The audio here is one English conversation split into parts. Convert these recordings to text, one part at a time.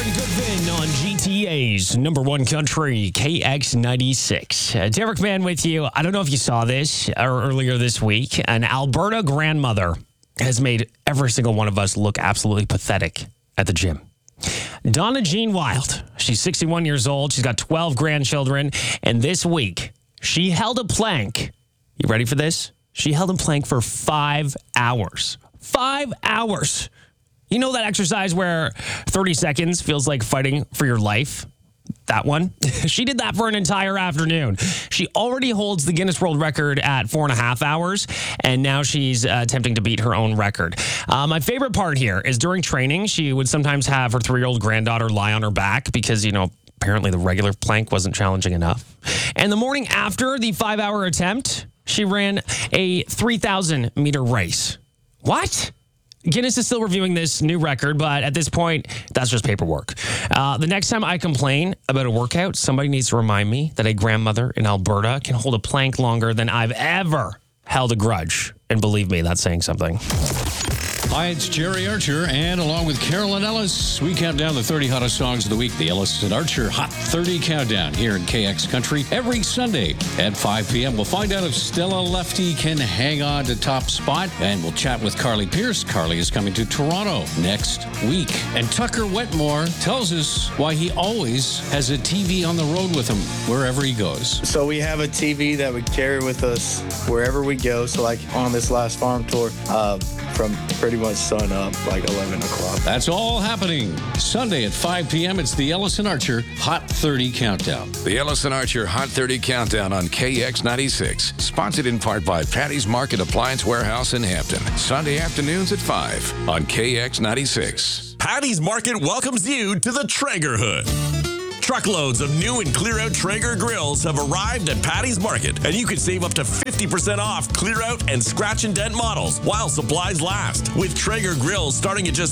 and Goodvin on GTA's number one country, KX96. Derek Mann with you. I don't know if you saw this earlier this week. An Alberta grandmother has made every single one of us look absolutely pathetic at the gym. Donna Jean Wild. She's 61 years old. She's got 12 grandchildren. And this week, she held a plank. You ready for this? She held a plank for 5 hours. 5 hours. You know that exercise where 30 seconds feels like fighting for your life? That one. She did that for an entire afternoon. She already holds the Guinness World Record at 4.5 hours, and now she's attempting to beat her own record. My favorite part here is during training, she would sometimes have her 3-year-old granddaughter lie on her back because, apparently the regular plank wasn't challenging enough. And the morning after the 5-hour attempt, she ran a 3,000-meter race. What? Guinness is still reviewing this new record, but at this point, that's just paperwork. The next time I complain about a workout, somebody needs to remind me that a grandmother in Alberta can hold a plank longer than I've ever held a grudge. And believe me, that's saying something. Hi, it's Jerry Archer, and along with Carolyn Ellis, we count down the 30 hottest songs of the week. The Ellis and Archer Hot 30 Countdown here in KX Country every Sunday at 5 p.m. We'll find out if Stella Lefty can hang on to top spot, and we'll chat with Carly Pierce. Carly is coming to Toronto next week. And Tucker Wetmore tells us why he always has a TV on the road with him wherever he goes. So we have a TV that we carry with us wherever we go. So like on this last farm tour, from pretty much sun up, like 11 o'clock. That's all happening Sunday at 5 p.m. It's the Ellis and Archer Hot 30 Countdown. The Ellis and Archer Hot 30 Countdown on KX96. Sponsored in part by Patty's Market Appliance Warehouse in Hampton. Sunday afternoons at 5 on KX96. Patty's Market welcomes you to the Traeger Hood. Truckloads of new and clear-out Traeger grills have arrived at Patty's Market, and you can save up to 50% off clear-out and scratch and dent models while supplies last. With Traeger grills starting at just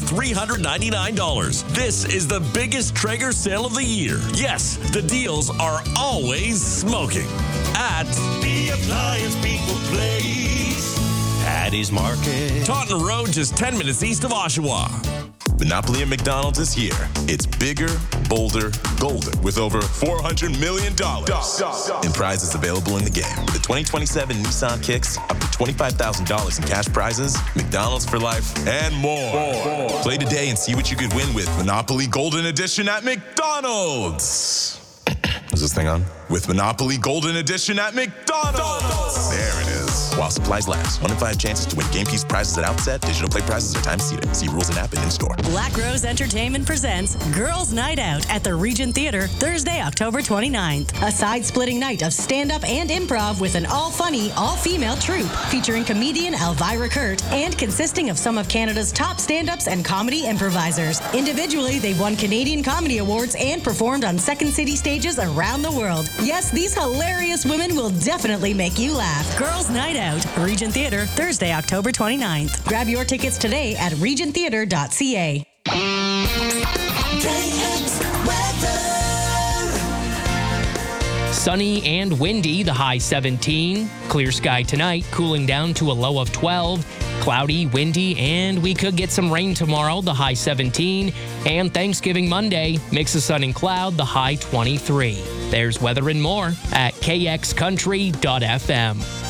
$399. This is the biggest Traeger sale of the year. Yes, the deals are always smoking. At the Appliance People Place, Patty's Market. Taunton Road, just 10 minutes east of Oshawa. Monopoly at McDonald's is here. It's bigger, bolder, golder with over $400 million in prizes available in the game. With the 2027 Nissan Kicks, up to $25,000 in cash prizes, McDonald's for life, and more. Play today and see what you could win with Monopoly Golden Edition at McDonald's. Is this thing on? With Monopoly Golden Edition at McDonald's. There it is. While supplies last. 1 in 5 chances to win game piece prizes at outset. Digital play prizes are time seated. See rules and app and in-store. Black Rose Entertainment presents Girls Night Out at the Regent Theater, Thursday, October 29th. A side-splitting night of stand-up and improv with an all-funny, all-female troupe featuring comedian Elvira Kurt and consisting of some of Canada's top stand-ups and comedy improvisers. Individually, they've won Canadian Comedy Awards and performed on Second City stages around the world. Yes, these hilarious women will definitely make you laugh. Girls Night Out, Regent Theater, Thursday, October 29th. Grab your tickets today at regenttheater.ca. Sunny and windy, the high 17. Clear sky tonight, cooling down to a low of 12. Cloudy, windy, and we could get some rain tomorrow, the high 17. And Thanksgiving Monday, mix of sun and cloud, the high 23. There's weather and more at kxcountry.fm.